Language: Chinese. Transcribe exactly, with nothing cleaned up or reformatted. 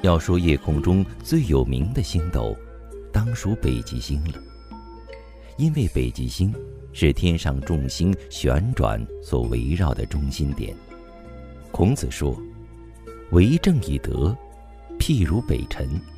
要说夜空中最有名的星斗，当属北极星了。因为北极星是天上众星旋转所围绕的中心点。孔子说：“为政以德，譬如北辰。”